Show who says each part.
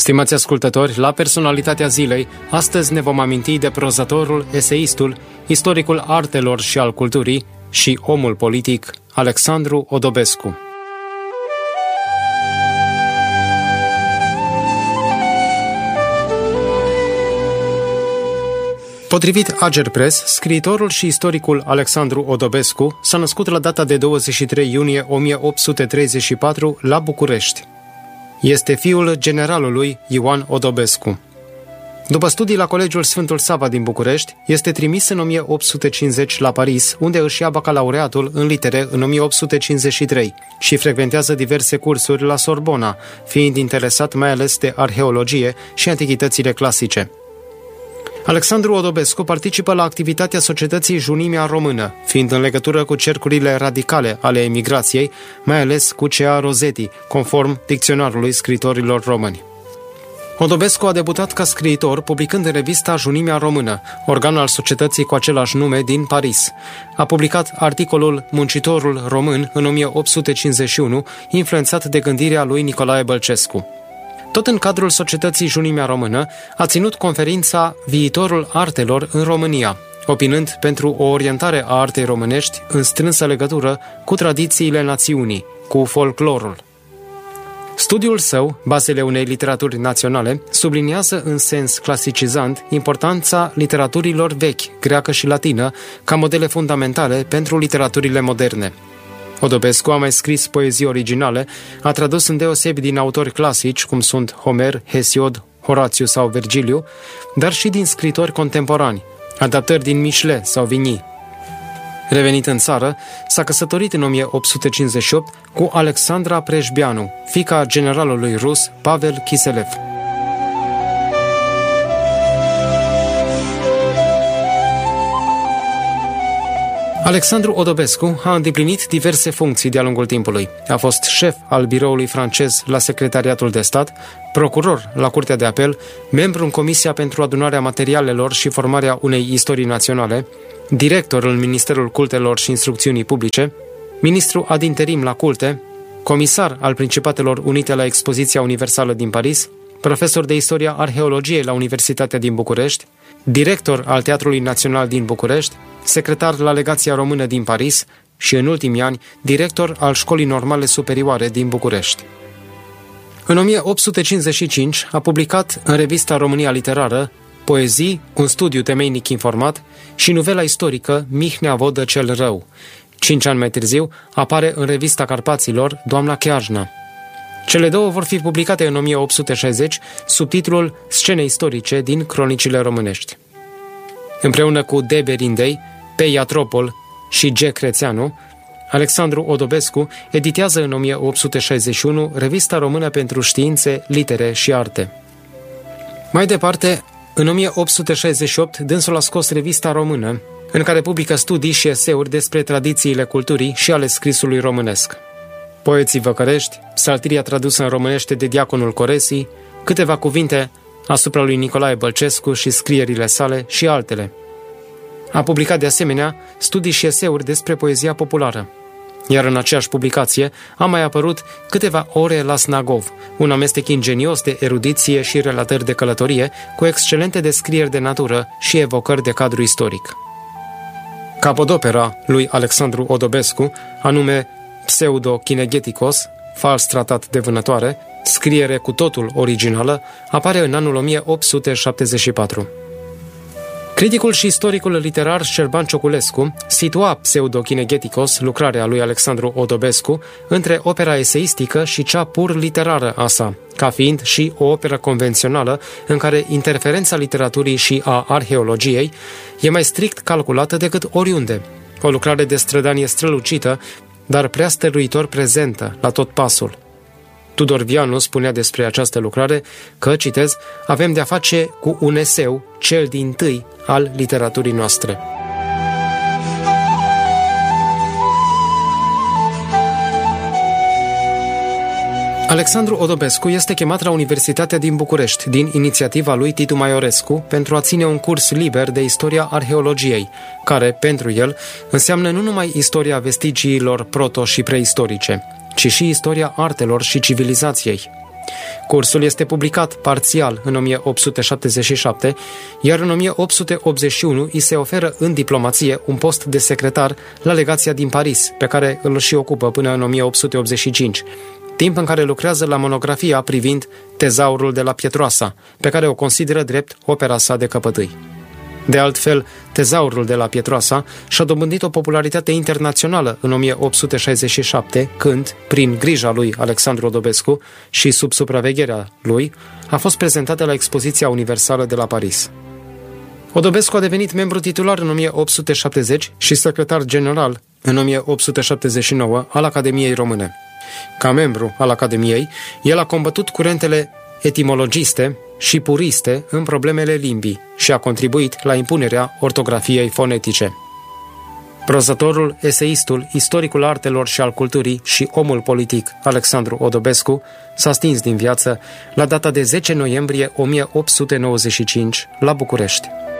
Speaker 1: Stimați ascultători, la Personalitatea Zilei, astăzi ne vom aminti de prozatorul, eseistul, istoricul artelor și al culturii și omul politic Alexandru Odobescu. Potrivit Agerpres, scriitorul și istoricul Alexandru Odobescu s-a născut la data de 23 iunie 1834 la București. Este fiul generalului Ioan Odobescu. După studii la Colegiul Sfântul Sava din București, este trimis în 1850 la Paris, unde își ia bacalaureatul în litere în 1853 și frecventează diverse cursuri la Sorbona, fiind interesat mai ales de arheologie și antichitățile clasice. Alexandru Odobescu participă la activitatea societății Junimea Română, fiind în legătură cu cercurile radicale ale emigrației, mai ales cu C.A. Rosetti, conform dicționarului scriitorilor români. Odobescu a debutat ca scriitor publicând în revista Junimea Română, organ al societății cu același nume din Paris. A publicat articolul Muncitorul Român în 1851, influențat de gândirea lui Nicolae Bălcescu. Tot în cadrul societății Junimea Română, a ținut conferința Viitorul Artelor în România, opinând pentru o orientare a artei românești în strânsă legătură cu tradițiile națiunii, cu folclorul. Studiul său, Bazele unei literaturi naționale, subliniază în sens clasicizant importanța literaturilor vechi, greacă și latină, ca modele fundamentale pentru literaturile moderne. Odobescu a mai scris poezii originale, a tradus îndeosebi din autori clasici, cum sunt Homer, Hesiod, Horațiu sau Virgiliu, dar și din scritori contemporani, adaptări din Michelet sau Vigny. Revenit în țară, s-a căsătorit în 1858 cu Alexandra Preșbianu, fiica generalului rus Pavel Kiselev. Alexandru Odobescu a îndeplinit diverse funcții de-a lungul timpului. A fost șef al biroului francez la Secretariatul de Stat, procuror la Curtea de Apel, membru în Comisia pentru adunarea materialelor și formarea unei istorii naționale, director în Ministerul Cultelor și Instrucțiunii Publice, ministru ad interim la culte, comisar al Principatelor Unite la Expoziția Universală din Paris, profesor de istoria arheologiei la Universitatea din București, director al Teatrului Național din București, secretar la Legația Română din Paris și, în ultimii ani, director al Școlii Normale Superioare din București. În 1855 a publicat în revista România Literară poezii, un studiu temeinic informat și novela istorică Mihnea Vodă cel Rău. 5 ani mai târziu apare în revista Carpaților Doamna Chiajna. Cele două vor fi publicate în 1860 sub titlul Scene istorice din cronicile românești. Împreună cu D. Berindei, P. Iatropol și G. Crețeanu, Alexandru Odobescu editează în 1861 Revista Română pentru Științe, Litere și Arte. Mai departe, în 1868, dânsul a scos Revista Română, în care publică studii și eseuri despre tradițiile culturii și ale scrisului românesc. Poeții văcărești, psaltiria tradusă în românește de Diaconul Coresii, câteva cuvinte asupra lui Nicolae Bălcescu și scrierile sale și altele. A publicat de asemenea studii și eseuri despre poezia populară. Iar în aceeași publicație a mai apărut Câteva ore la Snagov, un amestec ingenios de erudiție și relatări de călătorie, cu excelente descrieri de natură și evocări de cadru istoric. Capodopera lui Alexandru Odobescu, anume Pseudo-Kinegeticos, fals tratat de vânătoare, scriere cu totul originală, apare în anul 1874. Criticul și istoricul literar Șerban Cioculescu situa Pseudo-Kinegeticos, lucrarea lui Alexandru Odobescu, între opera eseistică și cea pur literară a sa, ca fiind și o operă convențională în care interferența literaturii și a arheologiei e mai strict calculată decât oriunde. O lucrare de strădanie strălucită, dar prea stăruitor prezentă, la tot pasul. Tudor Vianu spunea despre această lucrare că, citez, avem de-a face cu un eseu, cel dintâi al literaturii noastre. Alexandru Odobescu este chemat la Universitatea din București, din inițiativa lui Titu Maiorescu, pentru a ține un curs liber de istoria arheologiei, care, pentru el, înseamnă nu numai istoria vestigiilor proto- și preistorice, ci și istoria artelor și civilizației. Cursul este publicat parțial în 1877, iar în 1881 îi se oferă în diplomație un post de secretar la legația din Paris, pe care îl și ocupă până în 1885, timp în care lucrează la monografia privind Tezaurul de la Pietroasa, pe care o consideră drept opera sa de căpătâi. De altfel, Tezaurul de la Pietroasa și-a dobândit o popularitate internațională în 1867, când, prin grija lui Alexandru Odobescu și sub supravegherea lui, a fost prezentată la Expoziția Universală de la Paris. Odobescu a devenit membru titular în 1870 și secretar general în 1879 al Academiei Române. Ca membru al Academiei, el a combătut curentele etimologiste și puriste în problemele limbii și a contribuit la impunerea ortografiei fonetice. Prozătorul, eseistul, istoricul artelor și al culturii și omul politic Alexandru Odobescu s-a stins din viață la data de 10 noiembrie 1895 la București.